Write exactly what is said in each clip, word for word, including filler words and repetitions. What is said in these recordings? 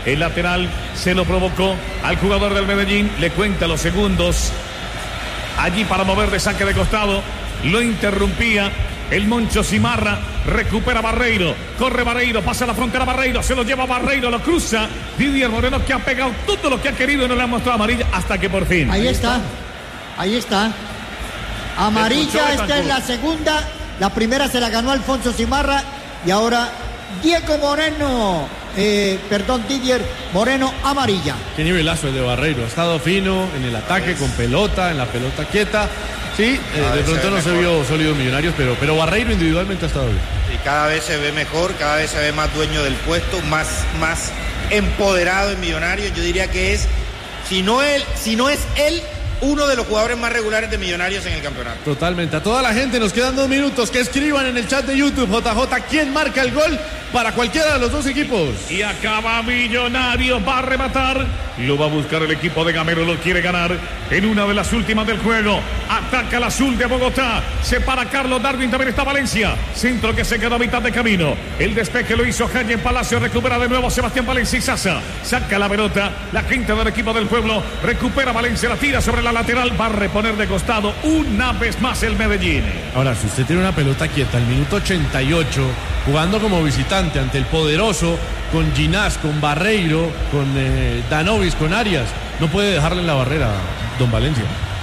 El lateral se lo provocó al jugador del Medellín. Le cuenta los segundos allí para mover de saque de costado. Lo interrumpía el Moncho Cimarra. Recupera Barreiro, corre Barreiro, pasa la frontera Barreiro, se lo lleva Barreiro, lo cruza Didier Moreno, que ha pegado todo lo que ha querido y no le ha mostrado amarilla hasta que por fin. Ahí está, ahí está. Amarilla, esta es la segunda. La primera se la ganó Alfonso Cimarra y ahora Diego Moreno, eh, perdón, Didier Moreno, amarilla. Qué nivelazo el de Barreiro, ha estado fino en el ataque, con pelota, en la pelota quieta. Sí, eh, de pronto no se vio sólido Millonarios, pero, pero Barreiro individualmente ha estado bien. Y cada vez se ve mejor, cada vez se ve más dueño del puesto, más, más empoderado en Millonarios. Yo diría que es, si no él, si no es él, uno de los jugadores más regulares de Millonarios en el campeonato. Totalmente. A toda la gente nos quedan dos minutos. Que escriban en el chat de YouTube, J J, quién marca el gol para cualquiera de los dos equipos. Y acaba Millonarios, va a rematar. Lo va a buscar el equipo de Gamero, lo quiere ganar en una de las últimas del juego. Ataca el azul de Bogotá. Se para Carlos Darwin, también está Valencia. Centro que se quedó a mitad de camino. El despeje lo hizo Jaime Palacio. Recupera de nuevo Sebastián Valencia y Sasa. Saca la pelota. La gente del equipo del pueblo recupera Valencia. La tira sobre la lateral. Va a reponer de costado una vez más el Medellín. Ahora, si usted tiene una pelota quieta al minuto ochenta y ocho, jugando como visitante ante el poderoso, con Ginás, con Barreiro, con eh, Danovis, con Arias, no puede dejarle en la barrera don Valencia.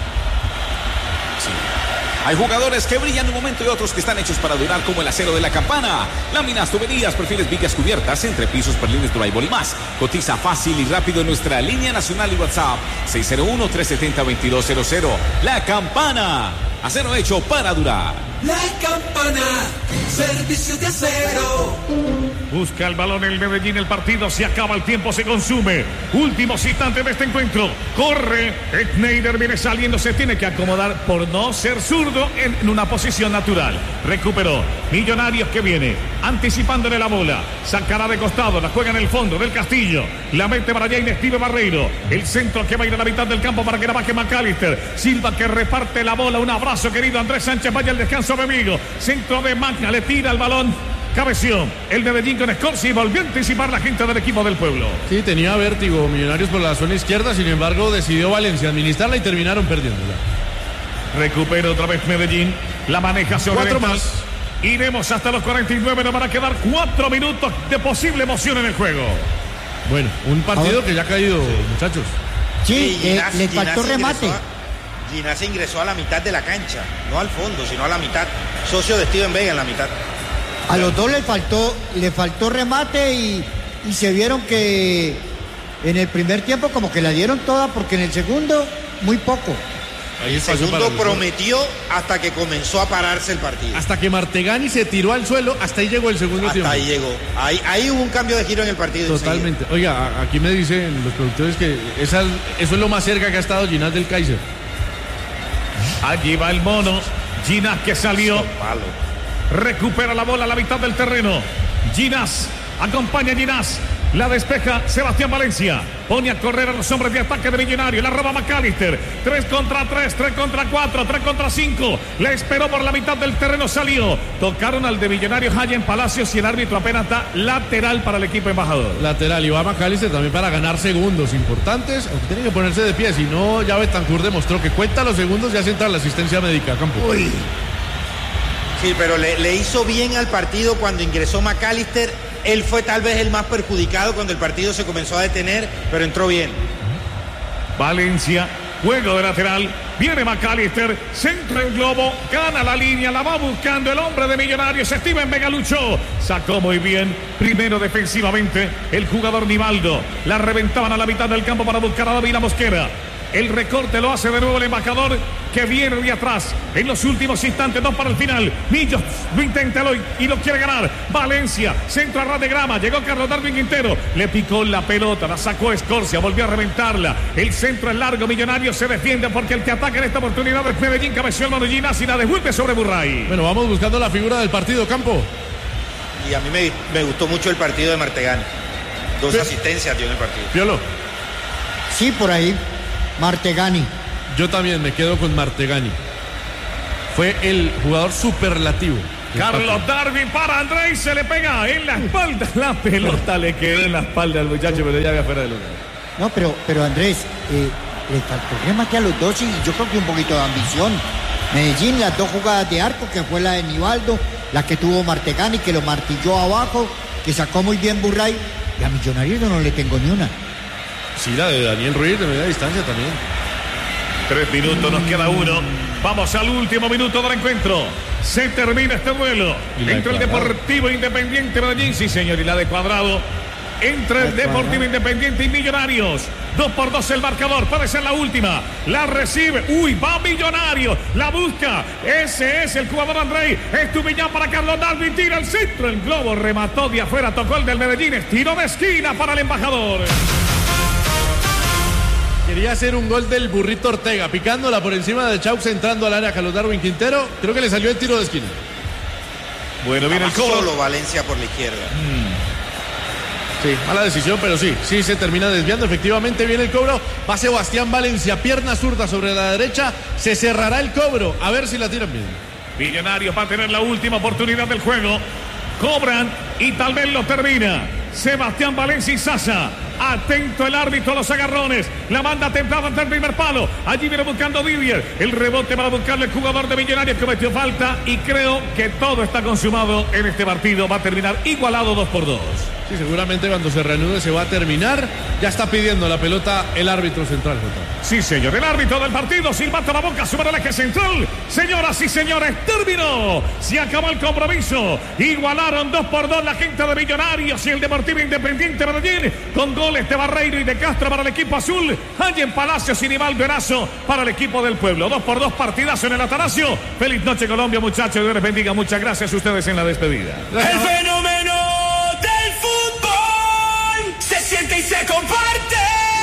Sí. Hay jugadores que brillan un momento y otros que están hechos para durar, como el acero de la Campana. Láminas, tuberías, perfiles, vigas cubiertas, entrepisos, perlines, drywall y más. Cotiza fácil y rápido en nuestra línea nacional y WhatsApp seis cero uno, tres siete cero, veintidós cero cero. La Campana, acero hecho para durar. La Campana, servicio de acero. Busca el balón el Medellín, el partido se acaba, el tiempo se consume. Últimos instantes de este encuentro. Corre, Schneider viene saliendo, se tiene que acomodar por no ser zurdo en, en una posición natural. Recuperó Millonarios que viene anticipándole la bola. Sacará de costado, la juega en el fondo del Castillo. La mete para allá Inestime Barreiro. El centro que va a ir a la mitad del campo para que la baje McAllister. Silva que reparte la bola. Un abrazo querido Andrés Sánchez, vaya al descanso amigo. Centro de Magna, le tira el balón. Cabeció el Medellín con Scorsi y volvió a anticipar la gente del equipo del pueblo. Sí, tenía vértigo Millonarios por la zona izquierda, sin embargo decidió Valencia administrarla y terminaron perdiéndola. Recupera otra vez Medellín, la maneja sobre cuatro más. Iremos hasta los cuarenta y nueve, nos van a quedar cuatro minutos de posible emoción en el juego. Bueno, un partido que ya ha caído, sí, muchachos. Sí, eh, Ginás, le faltó Ginás remate. Ginás ingresó a la mitad de la cancha, no al fondo, sino a la mitad. Socio de Steven Vega en la mitad. A los dos le faltó, le faltó remate y, y se vieron que en el primer tiempo como que la dieron toda, porque en el segundo muy poco. El segundo prometió hasta que comenzó a pararse el partido. Hasta que Martegani se tiró al suelo, hasta ahí llegó el segundo hasta tiempo. Hasta ahí llegó. Ahí, ahí hubo un cambio de giro en el partido. Totalmente. Enseguida. Oiga, aquí me dicen los productores que esa, eso es lo más cerca que ha estado Ginás del Kaiser. Allí va el mono. Ginás que salió. Recupera la bola a la mitad del terreno. Ginás, acompaña a Ginás. La despeja Sebastián Valencia. Pone a correr a los hombres de ataque de Millonario. La roba McAllister. tres contra tres, tres contra cuatro, tres contra cinco. La esperó por la mitad del terreno, salió. Tocaron al de Millonarios, Jayen Palacios, y el árbitro apenas da lateral para el equipo embajador. Lateral, y va McAllister también para ganar segundos importantes. Aunque tiene que ponerse de pie, si no, ya Betancourt demostró que cuenta los segundos y hace entrar la asistencia médica a campo. Uy. Sí, pero le, le hizo bien al partido cuando ingresó McAllister. Él fue tal vez el más perjudicado cuando el partido se comenzó a detener, pero entró bien. Valencia, juego de lateral. Viene McAllister, centra el globo, gana la línea, la va buscando el hombre de Millonarios. Steven Vega luchó, sacó muy bien. Primero defensivamente el jugador Nivaldo. La reventaban a la mitad del campo para buscar a David Mosquera. El recorte lo hace de nuevo el embajador, que viene de atrás en los últimos instantes, dos para el final. Millos lo intenta y lo quiere ganar. Valencia, centro a ras de grama, llegó Carlos Darwin Quintero, le picó la pelota, la sacó Escorcia, volvió a reventarla. El centro es largo, Millonarios se defiende porque el que ataca en esta oportunidad es Medellín. Cabeció el Medellín, así la devuelve sobre Burray. Bueno, vamos buscando la figura del partido, Campo. Y a mí me, me gustó mucho el partido de Martegani. Dos ¿Sí? asistencias dio en el partido. Piolo. Sí, por ahí. Martegani. Yo también me quedo con Martegani. Fue el jugador superlativo. Carlos Darwin para Andrés, se le pega en la espalda. La pelota le quedó en la espalda al muchacho, pero ya había fuera de lugar. No, pero, pero Andrés, eh, le faltó remate a los dos y yo creo que un poquito de ambición. Medellín, las dos jugadas de arco, que fue la de Nivaldo, la que tuvo Martegani, que lo martilló abajo, que sacó muy bien Burray. Y a Millonarios no le tengo ni una. Sí, la de Daniel Ruiz de media distancia también. Tres minutos, nos queda uno. Vamos al último minuto del encuentro. Se termina este duelo entre el Deportivo Independiente Medellín, sí señor, y la de Cuadrado. Entre el Deportivo Independiente y Millonarios. Dos por dos el marcador. Puede ser la última. La recibe. Uy, va Millonarios. La busca. Ese es el jugador Andrei. Estupiñán para Carlos Darwin. Tira el centro. El globo remató de afuera. Tocó el del Medellín. Es tiro de esquina para el embajador. Quería hacer un gol del Burrito Ortega. Picándola por encima de Chaux, entrando al área Carlos Darwin Quintero. Creo que le salió el tiro de esquina. Bueno, viene el cobro. Solo Valencia por la izquierda. Mm. Sí, mala decisión, pero sí, sí se termina desviando. Efectivamente viene el cobro. Va Sebastián Valencia, pierna zurda sobre la derecha. Se cerrará el cobro. A ver si la tiran bien. Millonarios va a tener la última oportunidad del juego. Cobran y tal vez lo termina. Sebastián Valencia y Sasa. Atento el árbitro a los agarrones. La manda templada ante el primer palo. Allí viene buscando Didier. El rebote para buscarle el jugador de Millonarios que metió falta. Y creo que todo está consumado en este partido. Va a terminar igualado dos por dos. Sí, seguramente cuando se reanude se va a terminar. Ya está pidiendo la pelota el árbitro central. Sí, señor. El árbitro del partido silbata la boca sobre el eje central. Señoras y señores, terminó. Se acabó el compromiso. Igualaron dos por dos la gente de Millonarios y el Deportivo Independiente Medellín. Con goles de Barreiro y de Castro para el equipo azul. Allí en Palacios y Nivaldo Erazo para el equipo del pueblo. Dos por dos, partidazo en el Atanasio. Feliz noche, Colombia, muchachos. Dios les bendiga. Muchas gracias a ustedes en la despedida. El fenómeno del fútbol se siente y se comparte.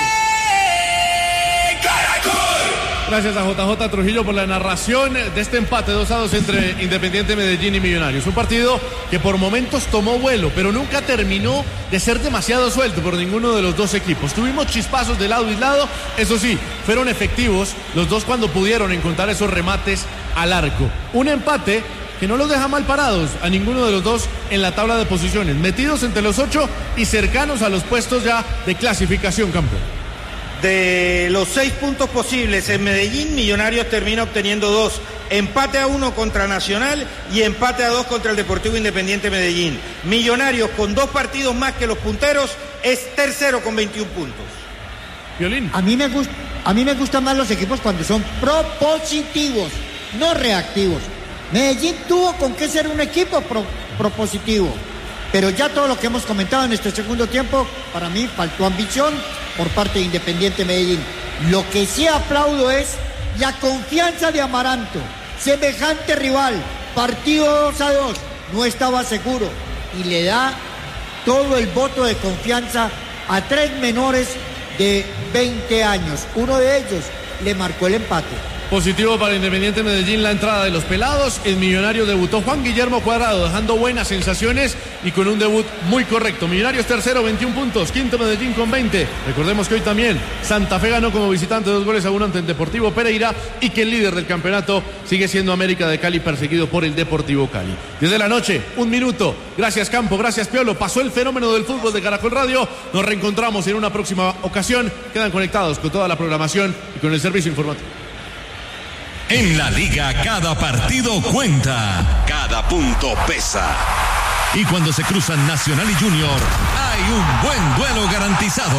Caracol. Gracias a J J Trujillo por la narración de este empate dos a dos entre Independiente Medellín y Millonarios. Un partido que por momentos tomó vuelo, pero nunca terminó de ser demasiado suelto por ninguno de los dos equipos. Tuvimos chispazos de lado y lado, eso sí, fueron efectivos los dos cuando pudieron encontrar esos remates al arco. Un empate que no los deja mal parados a ninguno de los dos en la tabla de posiciones, metidos entre los ocho y cercanos a los puestos ya de clasificación, campo. De los seis puntos posibles en Medellín, Millonarios termina obteniendo dos. Empate a uno contra Nacional y empate a dos contra el Deportivo Independiente Medellín. Millonarios con dos partidos más que los punteros es tercero con veintiún puntos. Violín. A mí me gusta, a mí me gustan más los equipos cuando son propositivos, no reactivos. Medellín tuvo con qué ser un equipo pro, propositivo. Pero ya todo lo que hemos comentado en este segundo tiempo, para mí faltó ambición por parte de Independiente Medellín. Lo que sí aplaudo es la confianza de Amaranto. Semejante rival, partido dos a dos, no estaba seguro. Y le da todo el voto de confianza a tres menores de veinte años. Uno de ellos le marcó el empate. Positivo para Independiente Medellín la entrada de los pelados. El Millonario debutó Juan Guillermo Cuadrado, dejando buenas sensaciones y con un debut muy correcto. Millonarios tercero, veintiún puntos. Quinto Medellín con veinte. Recordemos que hoy también Santa Fe ganó como visitante dos goles a uno ante el Deportivo Pereira y que el líder del campeonato sigue siendo América de Cali, perseguido por el Deportivo Cali. Desde la noche, un minuto. Gracias Campo, gracias Piolo. Pasó el fenómeno del fútbol de Caracol Radio. Nos reencontramos en una próxima ocasión. Quedan conectados con toda la programación y con el servicio informativo. En la liga cada partido cuenta, cada punto pesa. Y cuando se cruzan Nacional y Junior, hay un buen duelo garantizado.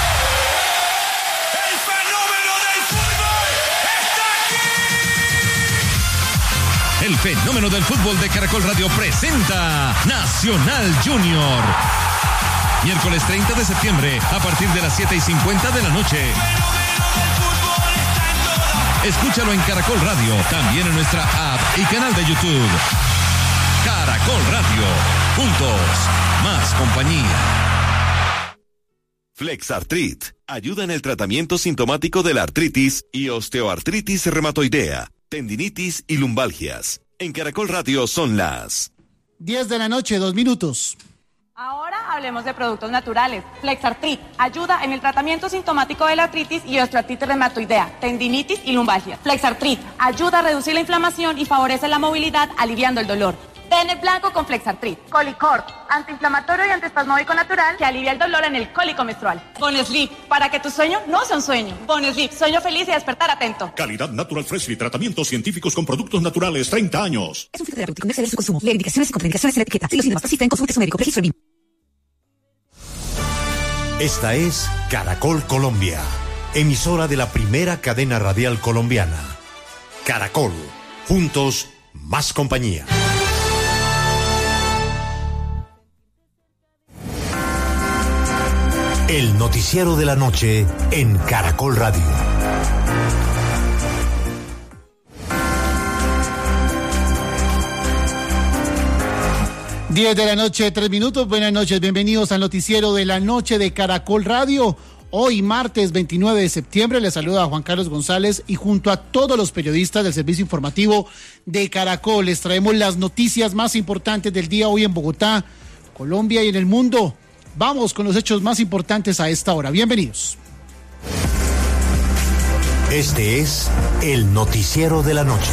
El fenómeno del fútbol está aquí. El fenómeno del fútbol de Caracol Radio presenta Nacional Junior. Miércoles treinta de septiembre a partir de las siete y cincuenta de la noche. Escúchalo en Caracol Radio, también en nuestra app y canal de YouTube. Caracol Radio, juntos, más compañía. Flexartrit ayuda en el tratamiento sintomático de la artritis y osteoartritis reumatoidea, tendinitis y lumbalgias. En Caracol Radio son las diez de la noche, dos minutos. Ahora hablemos de productos naturales. Flexartrit ayuda en el tratamiento sintomático de la artritis y osteoartritis reumatoidea, tendinitis y lumbalgia. Flexartrit ayuda a reducir la inflamación y favorece la movilidad, aliviando el dolor. Ten el blanco con Flexartrit. Colicor, antiinflamatorio y antiespasmódico natural que alivia el dolor en el cólico menstrual. Boneslip, para que tu sueño no sea un sueño. Boneslip, sueño feliz y despertar atento. Calidad Natural Freshly, tratamientos científicos con productos naturales, treinta años. Es un fitoterapéutico, no exceder su consumo. Leer indicaciones y contraindicaciones en la etiqueta. Si los síntomas persisten, consulte a su médico. Registro B I M. Esta es Caracol Colombia, emisora de la primera cadena radial colombiana. Caracol, juntos, más compañía. El noticiero de la noche en Caracol Radio. diez de la noche, tres minutos. Buenas noches, bienvenidos al noticiero de la noche de Caracol Radio. Hoy, martes veintinueve de septiembre, les saluda a Juan Carlos González y junto a todos los periodistas del servicio informativo de Caracol les traemos las noticias más importantes del día hoy en Bogotá, Colombia y en el mundo. Vamos con los hechos más importantes a esta hora. Bienvenidos. Este es el noticiero de la noche.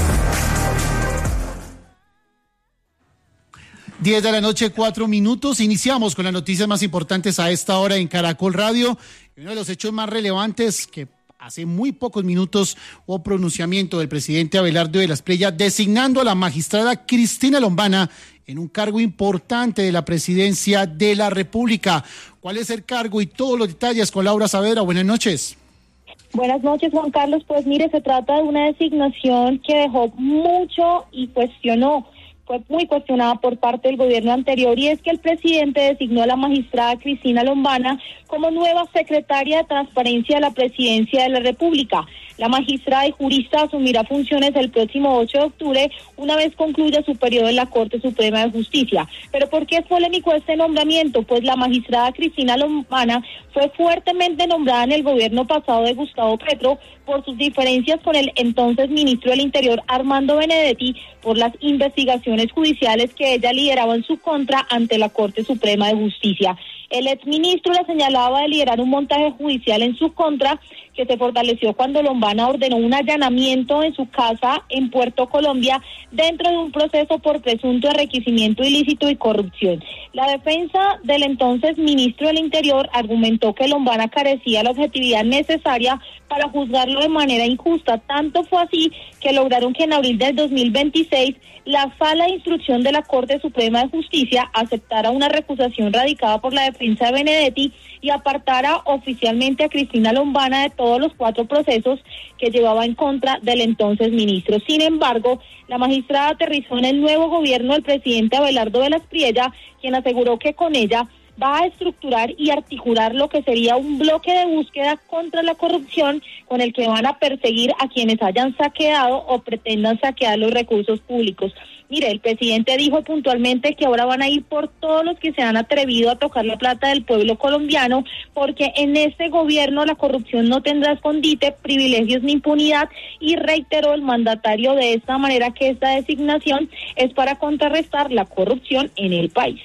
diez de la noche, cuatro minutos. Iniciamos con las noticias más importantes a esta hora en Caracol Radio. Uno de los hechos más relevantes que hace muy pocos minutos hubo pronunciamiento del presidente Abelardo de la Espriella designando a la magistrada Cristina Lombana en un cargo importante de la presidencia de la República. ¿Cuál es el cargo y todos los detalles con Laura Saavedra? Buenas noches. Buenas noches, Juan Carlos. Pues mire, se trata de una designación que dejó mucho y cuestionó. Fue muy cuestionada por parte del gobierno anterior, y es que el presidente designó a la magistrada Cristina Lombana como nueva secretaria de Transparencia de la Presidencia de la República. La magistrada y jurista asumirá funciones el próximo ocho de octubre, una vez concluya su periodo en la Corte Suprema de Justicia. ¿Pero por qué es polémico este nombramiento? Pues la magistrada Cristina Lombana fue fuertemente nombrada en el gobierno pasado de Gustavo Petro por sus diferencias con el entonces ministro del Interior, Armando Benedetti, por las investigaciones judiciales que ella lideraba en su contra ante la Corte Suprema de Justicia. El exministro la señalaba de liderar un montaje judicial en su contra que se fortaleció cuando Lombana ordenó un allanamiento en su casa en Puerto Colombia dentro de un proceso por presunto enriquecimiento ilícito y corrupción. La defensa del entonces ministro del Interior argumentó que Lombana carecía de la objetividad necesaria para juzgarlo de manera injusta. Tanto fue así que lograron que en abril del dos mil veintiséis la Sala de Instrucción de la Corte Suprema de Justicia aceptara una recusación radicada por la defensa de Benedetti y apartara oficialmente a Cristina Lombana de todos los cuatro procesos que llevaba en contra del entonces ministro. Sin embargo, la magistrada aterrizó en el nuevo gobierno del presidente Abelardo de la Espriella, quien aseguró que con ella va a estructurar y articular lo que sería un bloque de búsqueda contra la corrupción con el que van a perseguir a quienes hayan saqueado o pretendan saquear los recursos públicos. Mire, el presidente dijo puntualmente que ahora van a ir por todos los que se han atrevido a tocar la plata del pueblo colombiano, porque en este gobierno la corrupción no tendrá escondite, privilegios ni impunidad, y reiteró el mandatario de esta manera que esta designación es para contrarrestar la corrupción en el país.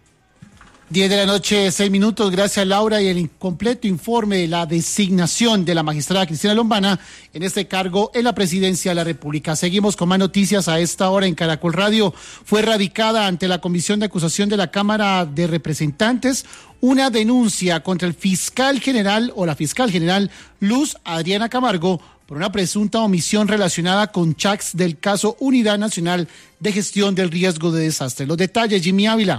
diez de la noche, seis minutos. Gracias, Laura. Y el incompleto informe de la designación de la magistrada Cristina Lombana en este cargo en la presidencia de la República. Seguimos con más noticias a esta hora en Caracol Radio. Fue radicada ante la Comisión de Acusación de la Cámara de Representantes una denuncia contra el fiscal general o la fiscal general Luz Adriana Camargo por una presunta omisión relacionada con chats del caso Unidad Nacional de Gestión del Riesgo de Desastre. Los detalles, Jimmy Ávila.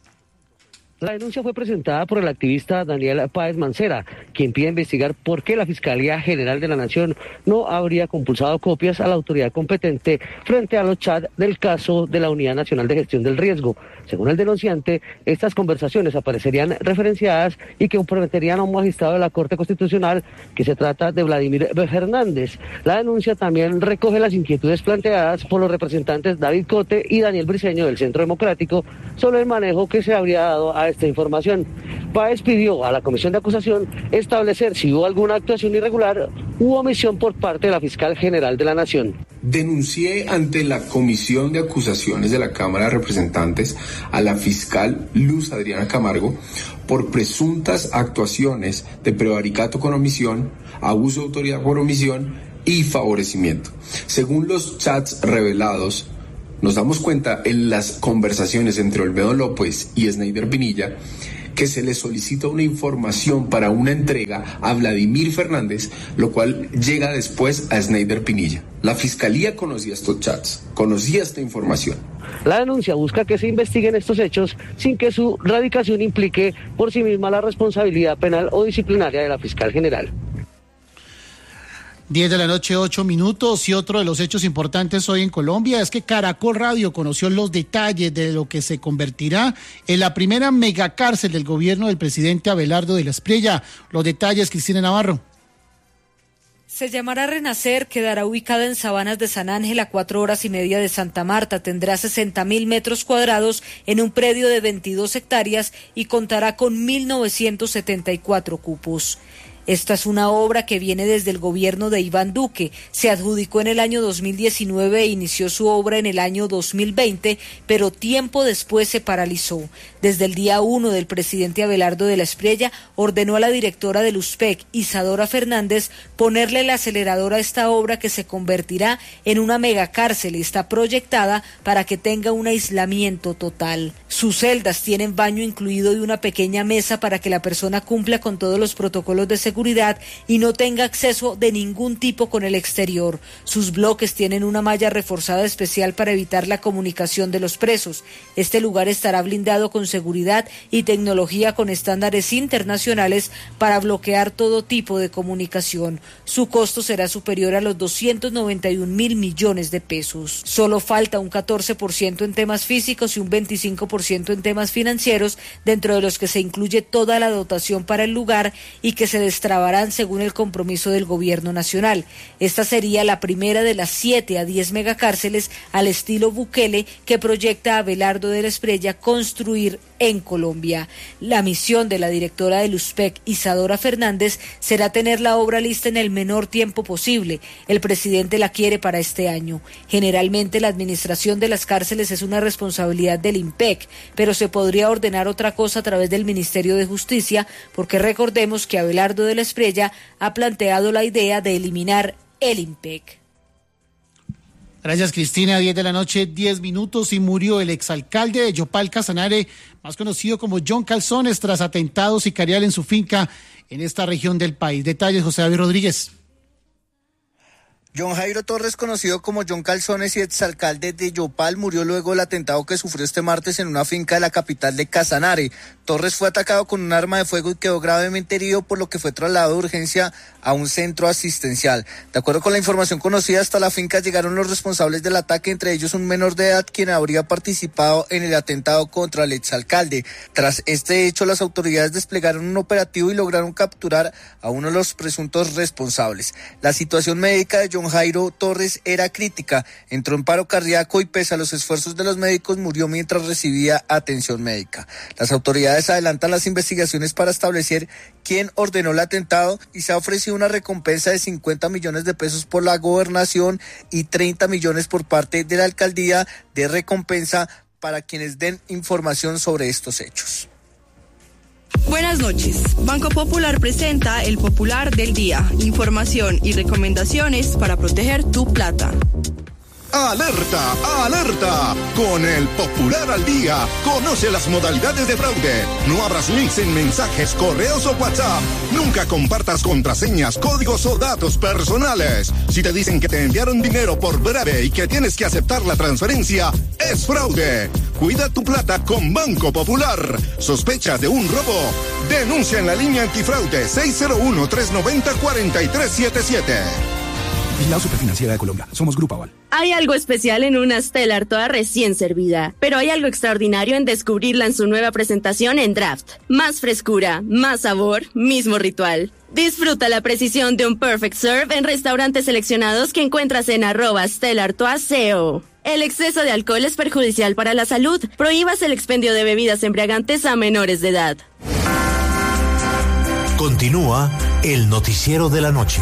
La denuncia fue presentada por el activista Daniel Páez Mancera, quien pide investigar por qué la Fiscalía General de la Nación no habría compulsado copias a la autoridad competente frente a los chats del caso de la Unidad Nacional de Gestión del Riesgo. Según el denunciante, estas conversaciones aparecerían referenciadas y que comprometerían a un magistrado de la Corte Constitucional, que se trata de Vladimir Fernández. La denuncia también recoge las inquietudes planteadas por los representantes David Cote y Daniel Briceño del Centro Democrático sobre el manejo que se habría dado a esta información. Páez pidió a la Comisión de Acusación establecer si hubo alguna actuación irregular u omisión por parte de la Fiscal General de la Nación. Denuncié ante la Comisión de Acusaciones de la Cámara de Representantes a la fiscal Luz Adriana Camargo por presuntas actuaciones de prevaricato con omisión, abuso de autoridad por omisión y favorecimiento. Según los chats revelados, nos damos cuenta en las conversaciones entre Olmedo López y Sneider Pinilla que se le solicita una información para una entrega a Vladimir Fernández, lo cual llega después a Sneider Pinilla. La Fiscalía conocía estos chats, conocía esta información. La denuncia busca que se investiguen estos hechos sin que su radicación implique por sí misma la responsabilidad penal o disciplinaria de la fiscal general. diez de la noche, ocho minutos, y otro de los hechos importantes hoy en Colombia es que Caracol Radio conoció los detalles de lo que se convertirá en la primera megacárcel del gobierno del presidente Abelardo de la Espriella. Los detalles, Cristina Navarro. Se llamará Renacer, quedará ubicada en Sabanas de San Ángel a cuatro horas y media de Santa Marta, tendrá sesenta mil metros cuadrados en un predio de veintidós hectáreas y contará con mil novecientos setenta y cuatro cupos. Esta es una obra que viene desde el gobierno de Iván Duque. Se adjudicó en el año dos mil diecinueve e inició su obra en el año dos mil veinte, pero tiempo después se paralizó. Desde el día uno del presidente Abelardo de la Espriella ordenó a la directora del U S P E C, Isadora Fernández, ponerle el acelerador a esta obra que se convertirá en una megacárcel y está proyectada para que tenga un aislamiento total. Sus celdas tienen baño incluido y una pequeña mesa para que la persona cumpla con todos los protocolos de seguridad y no tenga acceso de ningún tipo con el exterior. Sus bloques tienen una malla reforzada especial para evitar la comunicación de los presos. Este lugar estará blindado con seguridad y tecnología con estándares internacionales para bloquear todo tipo de comunicación. Su costo será superior a los doscientos noventa y un mil millones de pesos. Solo falta un catorce por ciento en temas físicos y un veinticinco por ciento en temas financieros, dentro de los que se incluye toda la dotación para el lugar y que se destrabarán según el compromiso del gobierno nacional. Esta sería la primera de las siete a diez megacárceles al estilo Bukele que proyecta Abelardo de la Espriella construir en Colombia. La misión de la directora del U S P E C, Isadora Fernández, será tener la obra lista en el menor tiempo posible. El presidente la quiere para este año. Generalmente la administración de las cárceles es una responsabilidad del IMPEC, pero se podría ordenar otra cosa a través del Ministerio de Justicia, porque recordemos que Abelardo de la Espriella ha planteado la idea de eliminar el IMPEC. Gracias, Cristina. diez de la noche, diez minutos, y murió el exalcalde de Yopal, Casanare, más conocido como John Calzones, tras atentado sicarial en su finca en esta región del país. Detalles, José David Rodríguez. John Jairo Torres, conocido como John Calzones y exalcalde de Yopal, murió luego del atentado que sufrió este martes en una finca de la capital de Casanare. Torres fue atacado con un arma de fuego y quedó gravemente herido, por lo que fue trasladado de urgencia a un centro asistencial. De acuerdo con la información conocida, hasta la finca llegaron los responsables del ataque, entre ellos un menor de edad quien habría participado en el atentado contra el exalcalde. Tras este hecho, las autoridades desplegaron un operativo y lograron capturar a uno de los presuntos responsables. La situación médica de John Jairo Torres era crítica, entró en paro cardíaco y pese a los esfuerzos de los médicos murió mientras recibía atención médica. Las autoridades adelantan las investigaciones para establecer quién ordenó el atentado y se ha ofrecido una recompensa de cincuenta millones de pesos por la gobernación y treinta millones por parte de la alcaldía de recompensa para quienes den información sobre estos hechos. Buenas noches. Banco Popular presenta el Popular del Día. Información y recomendaciones para proteger tu plata. ¡Alerta! ¡Alerta! Con el Popular al Día, conoce las modalidades de fraude. No abras links en mensajes, correos o WhatsApp. Nunca compartas contraseñas, códigos o datos personales. Si te dicen que te enviaron dinero por breve y que tienes que aceptar la transferencia, es fraude. Cuida tu plata con Banco Popular. ¿Sospechas de un robo? Denuncia en la línea antifraude seis cero uno, tres nueve cero, cuatro tres siete siete. Vigilado Superfinanciera de Colombia. Somos Grupo Aval. Hay algo especial en una Stellar toda recién servida, pero hay algo extraordinario en descubrirla en su nueva presentación en Draft. Más frescura, más sabor, mismo ritual. Disfruta la precisión de un Perfect Serve en restaurantes seleccionados que encuentras en arroba Stellar Toaseo. El exceso de alcohol es perjudicial para la salud. Prohíbas el expendio de bebidas embriagantes a menores de edad. Continúa el noticiero de la noche.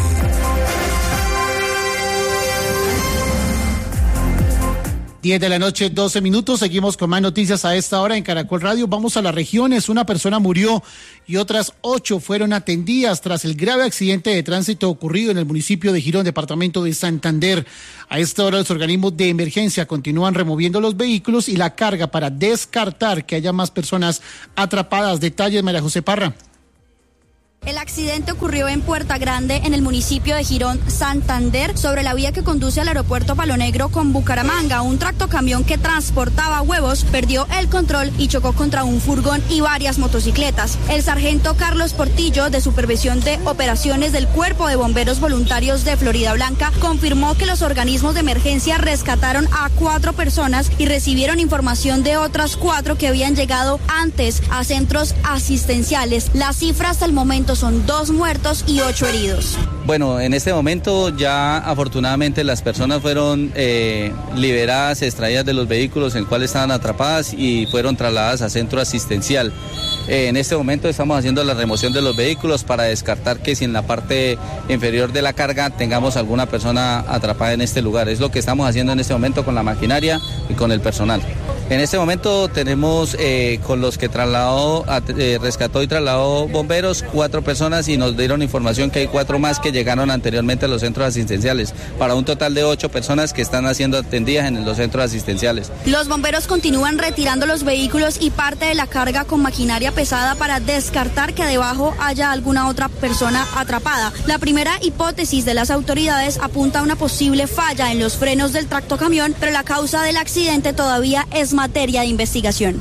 diez de la noche, doce minutos. Seguimos con más noticias a esta hora en Caracol Radio. Vamos a las regiones. Una persona murió y otras ocho fueron atendidas tras el grave accidente de tránsito ocurrido en el municipio de Girón, departamento de Santander. A esta hora los organismos de emergencia continúan removiendo los vehículos y la carga para descartar que haya más personas atrapadas. Detalles, María José Parra. El accidente ocurrió en Puerta Grande, en el municipio de Girón, Santander, sobre la vía que conduce al aeropuerto Palo Negro con Bucaramanga. Un tractocamión que transportaba huevos perdió el control y chocó contra un furgón y varias motocicletas. El sargento Carlos Portillo, de Supervisión de Operaciones del Cuerpo de Bomberos Voluntarios de Florida Blanca, confirmó que los organismos de emergencia rescataron a cuatro personas y recibieron información de otras cuatro que habían llegado antes a centros asistenciales. Las cifras hasta el momento son dos muertos y ocho heridos. Bueno, en este momento ya afortunadamente las personas fueron eh, liberadas, extraídas de los vehículos en los cuales estaban atrapadas y fueron trasladadas a centro asistencial. Eh, en este momento estamos haciendo la remoción de los vehículos para descartar que si en la parte inferior de la carga tengamos alguna persona atrapada en este lugar. Es lo que estamos haciendo en este momento con la maquinaria y con el personal. En este momento tenemos eh, con los que trasladó, eh, rescató y trasladó bomberos, cuatro personas y nos dieron información que hay cuatro más que llegaron anteriormente a los centros asistenciales, para un total de ocho personas que están siendo atendidas en los centros asistenciales. Los bomberos continúan retirando los vehículos y parte de la carga con maquinaria pesada para descartar que debajo haya alguna otra persona atrapada. La primera hipótesis de las autoridades apunta a una posible falla en los frenos del tractocamión, pero la causa del accidente todavía es materia de investigación.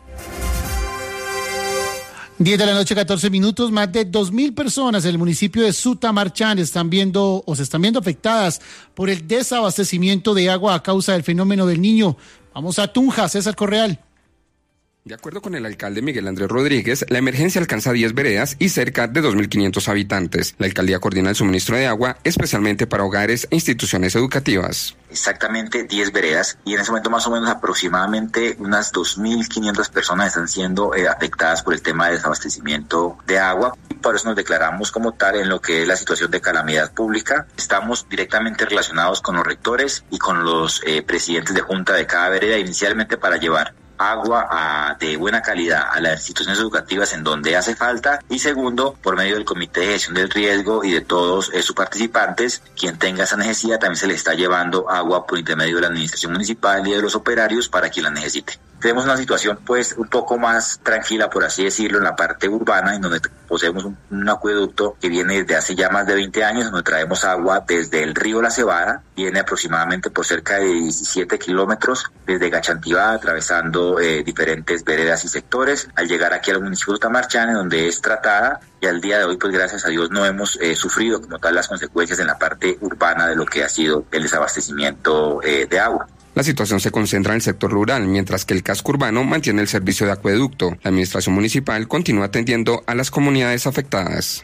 diez de la noche, catorce minutos. Más de dos mil personas en el municipio de Sutamarchán están viendo o se están viendo afectadas por el desabastecimiento de agua a causa del fenómeno del Niño. Vamos a Tunja, César Correal. De acuerdo con el alcalde Miguel Andrés Rodríguez, la emergencia alcanza diez veredas y cerca de dos mil quinientos habitantes. La alcaldía coordina el suministro de agua, especialmente para hogares e instituciones educativas. Exactamente diez veredas y en ese momento más o menos aproximadamente unas dos mil quinientas personas están siendo eh, afectadas por el tema de desabastecimiento de agua. Por eso nos declaramos como tal en lo que es la situación de calamidad pública. Estamos directamente relacionados con los rectores y con los eh, presidentes de junta de cada vereda, inicialmente para llevar agua a, de buena calidad a las instituciones educativas en donde hace falta, y segundo, por medio del Comité de Gestión del Riesgo y de todos eh, sus participantes, quien tenga esa necesidad también se le está llevando agua por intermedio de la administración municipal y de los operarios para quien la necesite. Tenemos una situación pues un poco más tranquila, por así decirlo, en la parte urbana, en donde poseemos un, un acueducto que viene desde hace ya más de veinte años, donde traemos agua desde el río La Cebada, viene aproximadamente por cerca de diecisiete kilómetros desde Gachantivá, atravesando eh, diferentes veredas y sectores, al llegar aquí al municipio de Sutamarchán, en donde es tratada, y al día de hoy, pues gracias a Dios, no hemos eh, sufrido como tal las consecuencias en la parte urbana de lo que ha sido el desabastecimiento eh, de agua. La situación se concentra en el sector rural, mientras que el casco urbano mantiene el servicio de acueducto. La administración municipal continúa atendiendo a las comunidades afectadas.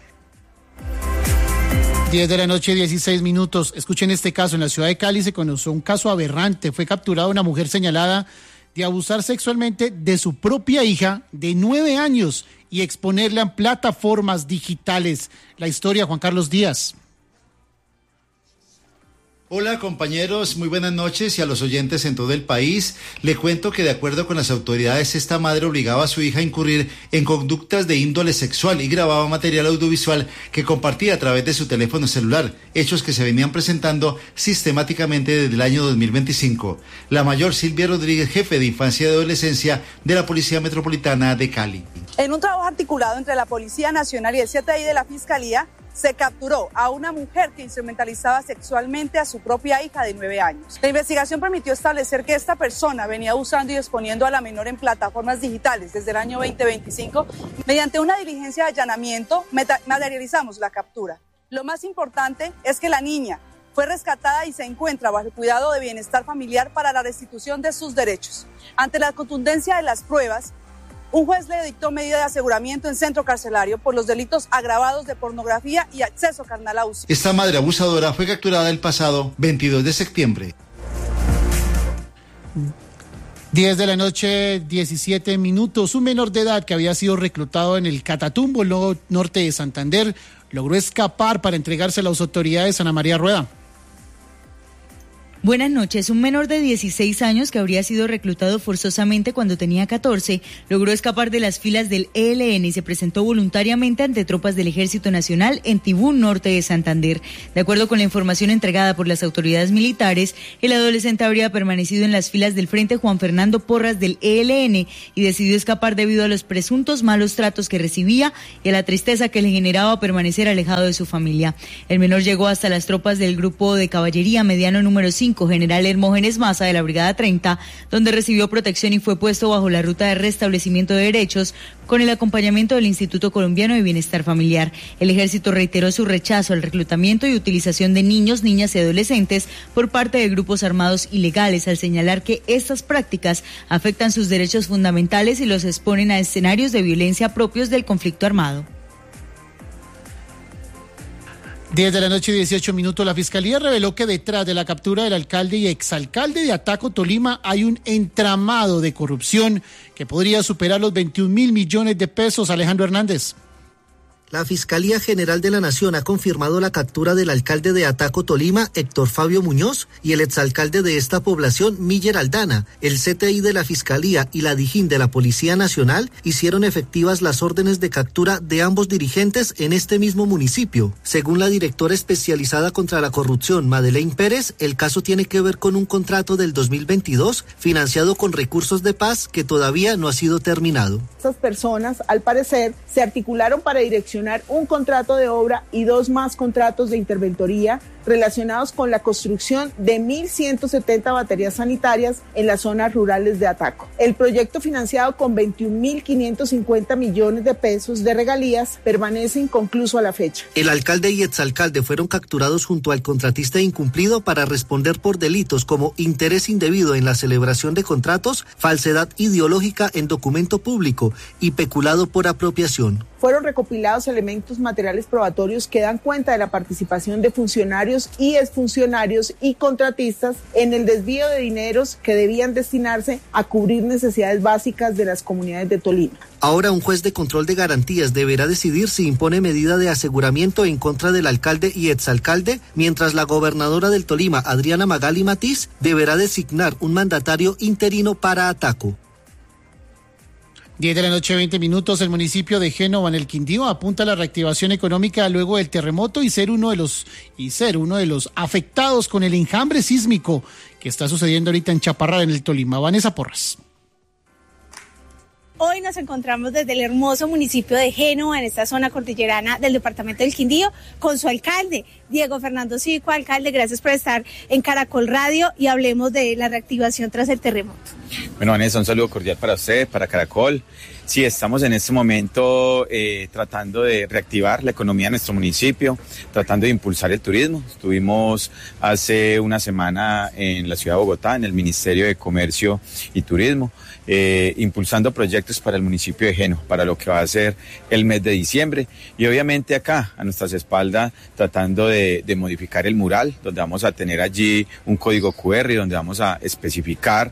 diez de la noche, dieciséis minutos. Escuchen este caso. En la ciudad de Cali se conoció un caso aberrante. Fue capturada una mujer señalada de abusar sexualmente de su propia hija de nueve años y exponerla en plataformas digitales. La historia, Juan Carlos Díaz. Hola compañeros, muy buenas noches, y a los oyentes en todo el país. Le cuento que de acuerdo con las autoridades, esta madre obligaba a su hija a incurrir en conductas de índole sexual y grababa material audiovisual que compartía a través de su teléfono celular, hechos que se venían presentando sistemáticamente desde el año dos mil veinticinco. La mayor Silvia Rodríguez, jefe de infancia y adolescencia de la Policía Metropolitana de Cali. En un trabajo articulado entre la Policía Nacional y el C T I de la Fiscalía, se capturó a una mujer que instrumentalizaba sexualmente a su propia hija de nueve años. La investigación permitió establecer que esta persona venía usando y exponiendo a la menor en plataformas digitales desde el año veinte veinticinco. Mediante una diligencia de allanamiento, materializamos la captura. Lo más importante es que la niña fue rescatada y se encuentra bajo el cuidado de bienestar familiar para la restitución de sus derechos. Ante la contundencia de las pruebas, un juez le dictó medida de aseguramiento en centro carcelario por los delitos agravados de pornografía y acceso carnal a uso. Esta madre abusadora fue capturada el pasado veintidós de septiembre. diez de la noche, diecisiete minutos. Un menor de edad que había sido reclutado en el Catatumbo, el norte de Santander, logró escapar para entregarse a las autoridades. Ana María Rueda. Buenas noches. Un menor de dieciséis años que habría sido reclutado forzosamente cuando tenía catorce logró escapar de las filas del E L N y se presentó voluntariamente ante tropas del Ejército Nacional en Tibú, norte de Santander. De acuerdo con la información entregada por las autoridades militares, el adolescente habría permanecido en las filas del Frente Juan Fernando Porras del E L N y decidió escapar debido a los presuntos malos tratos que recibía y a la tristeza que le generaba permanecer alejado de su familia. El menor llegó hasta las tropas del Grupo de Caballería Mediano número cinco, General Hermógenes Maza de la Brigada treinta, donde recibió protección y fue puesto bajo la ruta de restablecimiento de derechos con el acompañamiento del Instituto Colombiano de Bienestar Familiar. El Ejército reiteró su rechazo al reclutamiento y utilización de niños, niñas y adolescentes por parte de grupos armados ilegales, al señalar que estas prácticas afectan sus derechos fundamentales y los exponen a escenarios de violencia propios del conflicto armado. diez de la noche, dieciocho minutos, la Fiscalía reveló que detrás de la captura del alcalde y exalcalde de Ataco, Tolima, hay un entramado de corrupción que podría superar los veintiún mil millones de pesos. Alejandro Hernández. La Fiscalía General de la Nación ha confirmado la captura del alcalde de Ataco, Tolima, Héctor Fabio Muñoz, y el exalcalde de esta población, Miller Aldana. El C T I de la Fiscalía y la Dijín de la Policía Nacional hicieron efectivas las órdenes de captura de ambos dirigentes en este mismo municipio. Según la directora especializada contra la corrupción, Madeleine Pérez, el caso tiene que ver con un contrato del dos mil veintidós financiado con recursos de paz que todavía no ha sido terminado. Estas personas, al parecer, se articularon para direccionar un contrato de obra y dos más contratos de interventoría relacionados con la construcción de mil ciento setenta baterías sanitarias en las zonas rurales de Ataco. El proyecto, financiado con veintiún mil quinientos cincuenta millones de pesos de regalías, permanece inconcluso a la fecha. El alcalde y exalcalde fueron capturados junto al contratista incumplido para responder por delitos como interés indebido en la celebración de contratos, falsedad ideológica en documento público y peculado por apropiación. Fueron recopilados elementos materiales probatorios que dan cuenta de la participación de funcionarios y exfuncionarios y contratistas en el desvío de dineros que debían destinarse a cubrir necesidades básicas de las comunidades de Tolima. Ahora un juez de control de garantías deberá decidir si impone medida de aseguramiento en contra del alcalde y exalcalde, mientras la gobernadora del Tolima, Adriana Magali Matiz, deberá designar un mandatario interino para Ataco. diez de la noche, veinte minutos. El municipio de Génova, en el Quindío, apunta a la reactivación económica luego del terremoto y ser uno de los y ser uno de los afectados con el enjambre sísmico que está sucediendo ahorita en Chaparral, en el Tolima. Vanessa Porras. Hoy nos encontramos desde el hermoso municipio de Génova, en esta zona cordillerana del departamento del Quindío, con su alcalde, Diego Fernando Cico. Alcalde, gracias por estar en Caracol Radio y hablemos de la reactivación tras el terremoto. Bueno, Vanessa, un saludo cordial para usted, para Caracol. Sí, estamos en este momento eh, tratando de reactivar la economía de nuestro municipio, tratando de impulsar el turismo. Estuvimos hace una semana en la ciudad de Bogotá, en el Ministerio de Comercio y Turismo, eh, impulsando proyectos para el municipio de Génova, para lo que va a ser el mes de diciembre. Y obviamente acá, a nuestras espaldas, tratando de, de modificar el mural, donde vamos a tener allí un código cu erre, donde vamos a especificar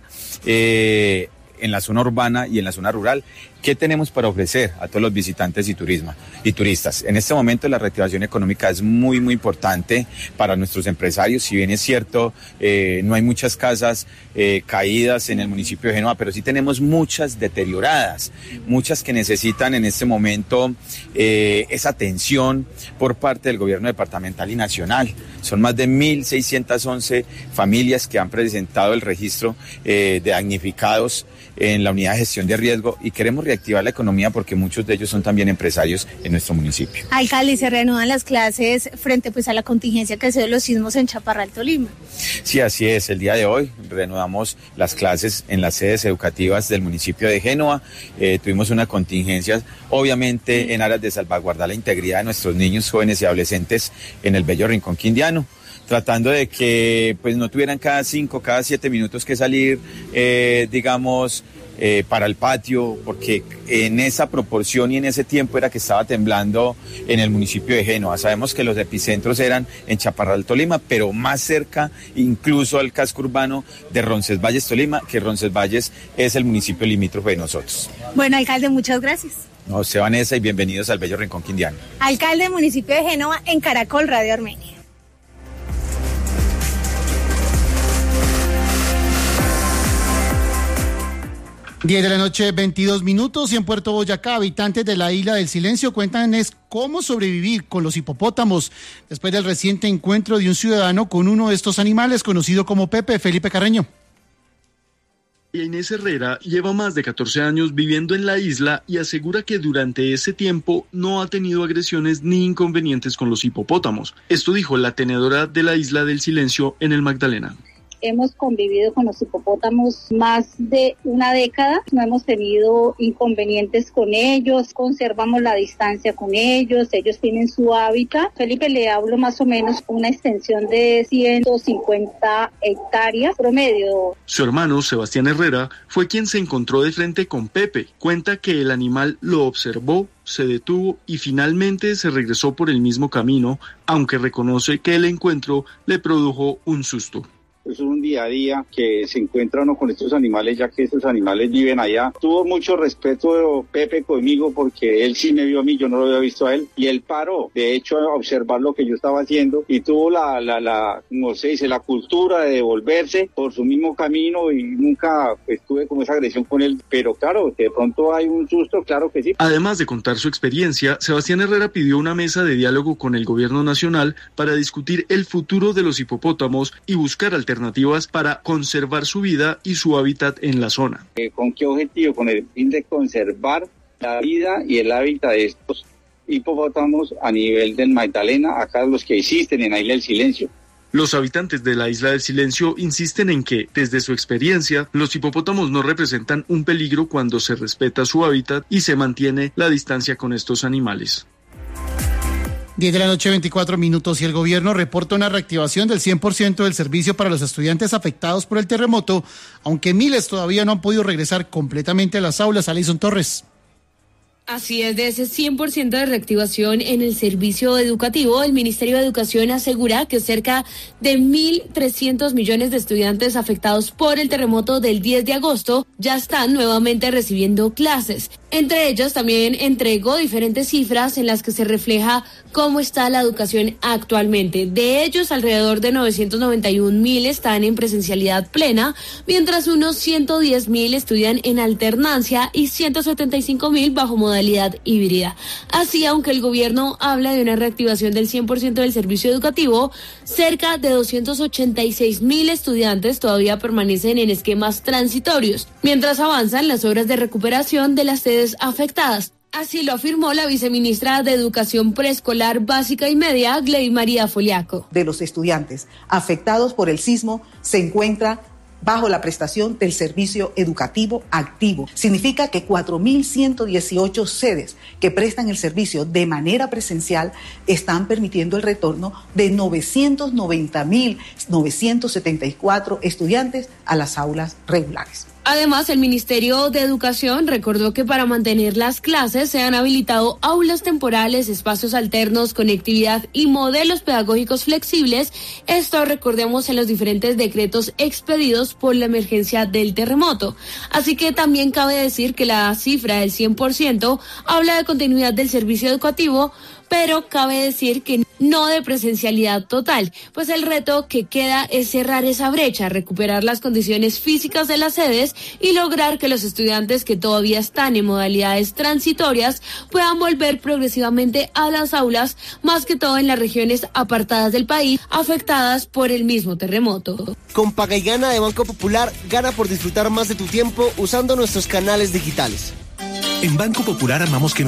eh, en la zona urbana y en la zona rural ¿qué tenemos para ofrecer a todos los visitantes y, turismo, y turistas? En este momento la reactivación económica es muy, muy importante para nuestros empresarios. Si bien es cierto, eh, no hay muchas casas eh, caídas en el municipio de Génova, pero sí tenemos muchas deterioradas, muchas que necesitan en este momento eh, esa atención por parte del gobierno departamental y nacional. Son más de mil seiscientas once familias que han presentado el registro eh, de damnificados en la unidad de gestión de riesgo y queremos reactivar la economía porque muchos de ellos son también empresarios en nuestro municipio. Alcalde, se reanudan las clases frente pues a la contingencia que se dio los sismos en Chaparral, Tolima. Sí, así es. El día de hoy reanudamos las clases en las sedes educativas del municipio de Génova. Eh, tuvimos una contingencia, obviamente en aras de salvaguardar la integridad de nuestros niños, jóvenes y adolescentes en el bello Rincón Quindiano, tratando de que pues no tuvieran cada cinco, cada siete minutos que salir, eh, digamos, eh, para el patio, porque en esa proporción y en ese tiempo era que estaba temblando en el municipio de Génova. Sabemos que los epicentros eran en Chaparral, Tolima, pero más cerca incluso al casco urbano de Roncesvalles, Tolima, que Roncesvalles es el municipio limítrofe de nosotros. Bueno, alcalde, muchas gracias. No, sé, Vanessa, y bienvenidos al bello Rincón Quindiano. Alcalde del municipio de Génova en Caracol Radio Armenia. diez de la noche, veintidós minutos, y en Puerto Boyacá, habitantes de la Isla del Silencio cuentan es cómo sobrevivir con los hipopótamos después del reciente encuentro de un ciudadano con uno de estos animales conocido como Pepe. Felipe Carreño. Inés Herrera lleva más de catorce años viviendo en la isla y asegura que durante ese tiempo no ha tenido agresiones ni inconvenientes con los hipopótamos. Esto dijo la tenedora de la Isla del Silencio en el Magdalena. Hemos convivido con los hipopótamos más de una década, no hemos tenido inconvenientes con ellos, conservamos la distancia con ellos, ellos tienen su hábitat. Felipe, le hablo más o menos una extensión de ciento cincuenta hectáreas promedio. Su hermano, Sebastián Herrera, fue quien se encontró de frente con Pepe. Cuenta que el animal lo observó, se detuvo y finalmente se regresó por el mismo camino, aunque reconoce que el encuentro le produjo un susto. Es un día a día que se encuentra uno con estos animales, ya que estos animales viven allá. Tuvo mucho respeto Pepe conmigo porque él sí me vio a mí, yo no lo había visto a él, y él paró, de hecho, a observar lo que yo estaba haciendo, y tuvo la, la, la, como se dice, la cultura de devolverse por su mismo camino, y nunca pues, tuve como esa agresión con él, pero claro, de pronto hay un susto, claro que sí. Además de contar su experiencia, Sebastián Herrera pidió una mesa de diálogo con el gobierno nacional para discutir el futuro de los hipopótamos y buscar alternativas alternativas para conservar su vida y su hábitat en la zona. ¿Con qué objetivo? Con el fin de conservar la vida y el hábitat de estos hipopótamos a nivel del Magdalena, acá los que existen en la Isla del Silencio. Los habitantes de la Isla del Silencio insisten en que, desde su experiencia, los hipopótamos no representan un peligro cuando se respeta su hábitat y se mantiene la distancia con estos animales. diez de la noche, veinticuatro minutos, y el gobierno reporta una reactivación del cien por ciento del servicio para los estudiantes afectados por el terremoto, aunque miles todavía no han podido regresar completamente a las aulas. Alison Torres. Así es, de ese cien por ciento de reactivación en el servicio educativo, el Ministerio de Educación asegura que cerca de mil trescientos millones de estudiantes afectados por el terremoto del diez de agosto ya están nuevamente recibiendo clases. Entre ellos también entregó diferentes cifras en las que se refleja cómo está la educación actualmente. De ellos, alrededor de novecientos noventa y un mil están en presencialidad plena, mientras unos ciento diez mil estudian en alternancia y ciento setenta y cinco mil bajo modalidad híbrida. Así, aunque el gobierno habla de una reactivación del cien por ciento del servicio educativo, cerca de doscientos ochenta y seis mil estudiantes todavía permanecen en esquemas transitorios, mientras avanzan las obras de recuperación de las sedes afectadas. Así lo afirmó la viceministra de Educación Preescolar Básica y Media, Gley María Foliaco. De los estudiantes afectados por el sismo se encuentra bajo la prestación del servicio educativo activo. Significa que cuatro mil ciento dieciocho sedes que prestan el servicio de manera presencial están permitiendo el retorno de novecientos noventa mil novecientos setenta y cuatro estudiantes a las aulas regulares. Además, el Ministerio de Educación recordó que para mantener las clases se han habilitado aulas temporales, espacios alternos, conectividad y modelos pedagógicos flexibles. Esto, recordemos, en los diferentes decretos expedidos por la emergencia del terremoto. Así que también cabe decir que la cifra del cien por ciento habla de continuidad del servicio educativo, pero cabe decir que no de presencialidad total, pues el reto que queda es cerrar esa brecha, recuperar las condiciones físicas de las sedes y lograr que los estudiantes que todavía están en modalidades transitorias puedan volver progresivamente a las aulas, más que todo en las regiones apartadas del país afectadas por el mismo terremoto. Con Paga y Gana de Banco Popular, gana por disfrutar más de tu tiempo usando nuestros canales digitales. En Banco Popular amamos que